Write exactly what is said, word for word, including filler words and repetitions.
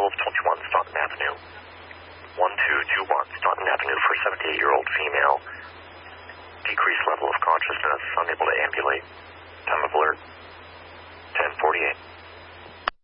twelve twenty-one Staunton Avenue. one two two one Staunton Avenue for seventy-eight-year-old female. Decreased level of consciousness, unable to ambulate. Time of alert, ten forty-eight.